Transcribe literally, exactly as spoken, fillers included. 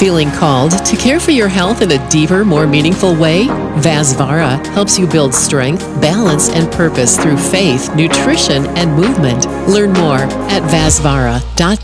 Feeling called to care for your health in a deeper, more meaningful way? Vasvara helps you build strength, balance, and purpose through faith, nutrition, and movement. Learn more at vasvara dot